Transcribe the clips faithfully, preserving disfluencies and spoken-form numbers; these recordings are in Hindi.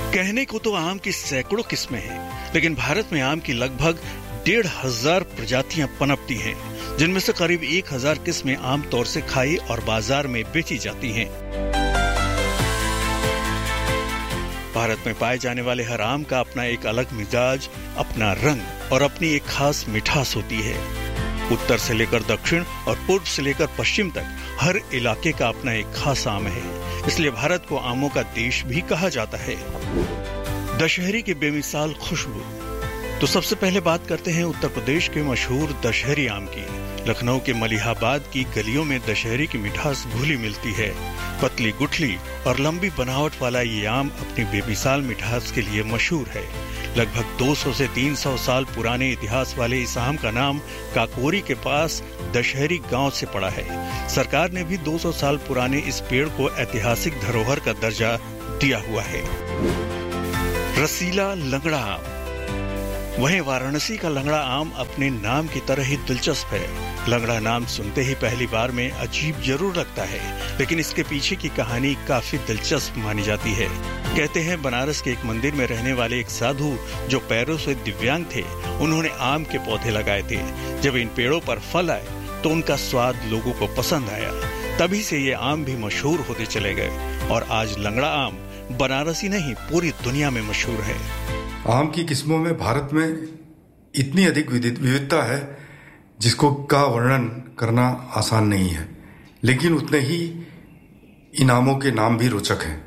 कहने को तो आम की सैकड़ों किस्में हैं, लेकिन भारत में आम की लगभग डेढ़ हजार प्रजातियां पनपती हैं, जिनमें से करीब एक हजार किस्में आमतौर से खाई और बाजार में बेची जाती हैं। भारत में पाए जाने वाले हर आम का अपना एक अलग मिजाज, अपना रंग और अपनी एक खास मिठास होती है। उत्तर से लेकर दक्षिण और पूर्व से लेकर पश्चिम तक हर इलाके का अपना एक खास आम है, इसलिए भारत को आमों का देश भी कहा जाता है। दशहरी की बेमिसाल खुशबू। तो सबसे पहले बात करते हैं उत्तर प्रदेश के मशहूर दशहरी आम की। लखनऊ के मलिहाबाद की गलियों में दशहरी की मिठास घुली मिलती है। पतली गुठली और लंबी बनावट वाला ये आम अपनी बेमिसाल मिठास के लिए मशहूर है। लगभग दो सौ से तीन सौ साल पुराने इतिहास वाले इस आम का नाम काकोरी के पास दशहरी गांव से पड़ा है। सरकार ने भी दो सौ साल पुराने इस पेड़ को ऐतिहासिक धरोहर का दर्जा दिया हुआ है। रसीला लंगड़ा आम। वहीं वाराणसी का लंगड़ा आम अपने नाम की तरह ही दिलचस्प है। लंगड़ा नाम सुनते ही पहली बार में अजीब जरूर लगता है, लेकिन इसके पीछे की कहानी काफी दिलचस्प मानी जाती है। कहते हैं बनारस के एक मंदिर में रहने वाले एक साधु जो पैरों से दिव्यांग थे, उन्होंने आम के पौधे लगाए थे। जब इन पेड़ों पर फल आए तो उनका स्वाद लोगों को पसंद आया। तभी से ये आम भी मशहूर होते चले गए और आज लंगड़ा आम बनारसी नहीं पूरी दुनिया में मशहूर है। आम की किस्मों में भारत में इतनी अधिक विविधता है जिसको का वर्णन करना आसान नहीं है, लेकिन उतने ही इन आमों के नाम भी रोचक हैं।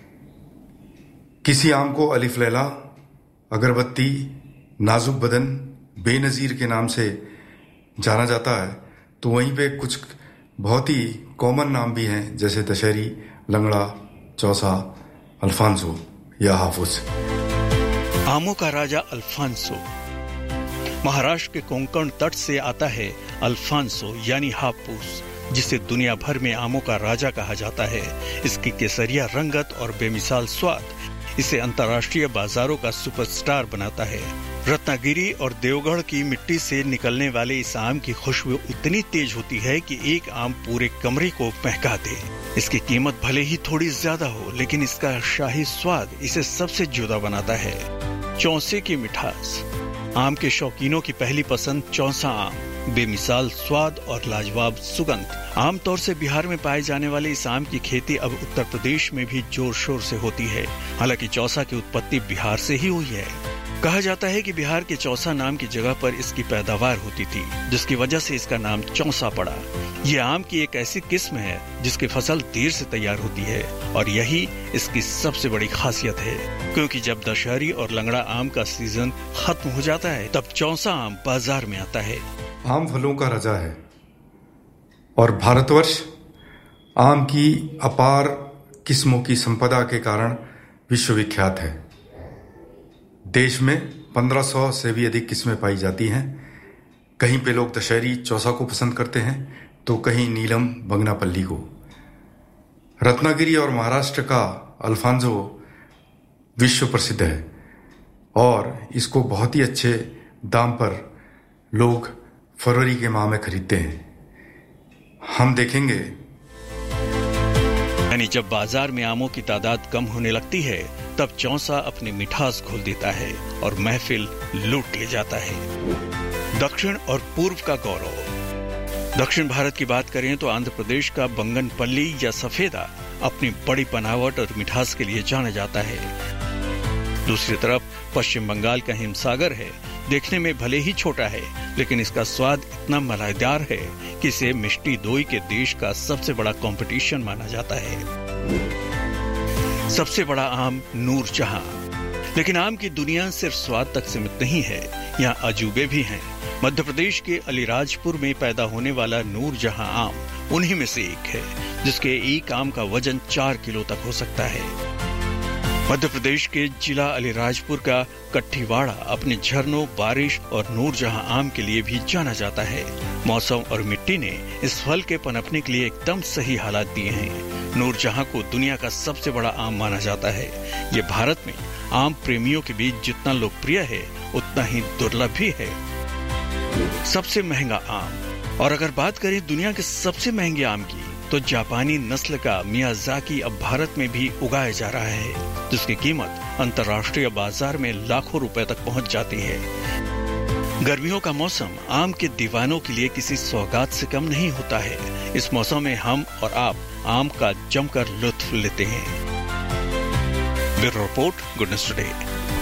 किसी आम को अलिफ लैला, अगरबत्ती, नाजुक बदन, बेनजीर के नाम से जाना जाता है, तो वहीं पे कुछ बहुत ही कॉमन नाम भी हैं, जैसे दशहरी, लंगड़ा, चौसा, अल्फांसो या हाफूज। आमों का राजा अल्फांसो। महाराष्ट्र के कोंकण तट से आता है अल्फांसो यानी हाफूज, जिसे दुनिया भर में आमों का राजा कहा जाता है। इसकी केसरिया रंगत और बेमिसाल स्वाद इसे अंतर्राष्ट्रीय बाजारों का सुपरस्टार बनाता है। रत्नागिरी और देवगढ़ की मिट्टी से निकलने वाले इस आम की खुशबू इतनी तेज होती है कि एक आम पूरे कमरे को महका दे। इसकी कीमत भले ही थोड़ी ज्यादा हो, लेकिन इसका शाही स्वाद इसे सबसे जुदा बनाता है। चौसे की मिठास। आम के शौकीनों की पहली पसंद चौसा आम। बेमिसाल स्वाद और लाजवाब सुगंध। आमतौर से बिहार में पाए जाने वाले इस आम की खेती अब उत्तर प्रदेश में भी जोर शोर से होती है। हालांकि चौसा की उत्पत्ति बिहार से ही हुई है। कहा जाता है कि बिहार के चौसा नाम की जगह पर इसकी पैदावार होती थी, जिसकी वजह से इसका नाम चौसा पड़ा। यह आम की एक ऐसी किस्म है जिसकी फसल देर से तैयार होती है और यही इसकी सबसे बड़ी खासियत है, क्योंकि जब दशहरी और लंगड़ा आम का सीजन खत्म हो जाता है तब चौसा आम बाजार में आता है। आम फलों का राजा है और भारतवर्ष आम की अपार किस्मों की संपदा के कारण विश्वविख्यात है। देश में पंद्रह सौ से भी अधिक किस्में पाई जाती हैं। कहीं पे लोग दशहरी चौसा को पसंद करते हैं तो कहीं नीलम बंगनापल्ली को। रत्नागिरी और महाराष्ट्र का अल्फांसो विश्व प्रसिद्ध है और इसको बहुत ही अच्छे दाम पर लोग फरवरी के माह में खरीदते हैं। हम देखेंगे यानी जब बाजार में आमों की तादाद कम होने लगती है तब चौसा अपनी मिठास घोल देता है और महफिल लूट ले जाता है। दक्षिण और पूर्व का गौरव। दक्षिण भारत की बात करें तो आंध्र प्रदेश का बंगनपल्ली या सफेदा अपनी बड़ी बनावट और मिठास के लिए जाना जाता है। दूसरी तरफ पश्चिम बंगाल का हिमसागर है। देखने में भले ही छोटा है, लेकिन इसका स्वाद इतना मलाईदार है कि इसे मिष्टी दोई के देश का सबसे बड़ा कंपटीशन माना जाता है। सबसे बड़ा आम नूरजहां। लेकिन आम की दुनिया सिर्फ स्वाद तक सीमित नहीं है, यहाँ अजूबे भी हैं। मध्य प्रदेश के अलीराजपुर में पैदा होने वाला नूरजहां आम उन्हीं में से एक है, जिसके एक आम का वजन चार किलो तक हो सकता है। मध्य प्रदेश के जिला अलीराजपुर का कट्ठीवाड़ा अपने झरनों, बारिश और नूरजहां आम के लिए भी जाना जाता है। मौसम और मिट्टी ने इस फल के पनपने के लिए एकदम सही हालात दिए हैं। नूरजहां को दुनिया का सबसे बड़ा आम माना जाता है। ये भारत में आम प्रेमियों के बीच जितना लोकप्रिय है उतना ही दुर्लभ भी है। सबसे महंगा आम। और अगर बात करें दुनिया के सबसे महंगे आम की तो जापानी नस्ल का मियाज़ाकी अब भारत में भी उगाया जा रहा है, जिसकी कीमत अंतर्राष्ट्रीय बाजार में लाखों रुपए तक पहुंच जाती है। गर्मियों का मौसम आम के दीवानों के लिए किसी सौगात से कम नहीं होता है। इस मौसम में हम और आप आम का जमकर लुत्फ लेते हैं। Bureau report, goodness today.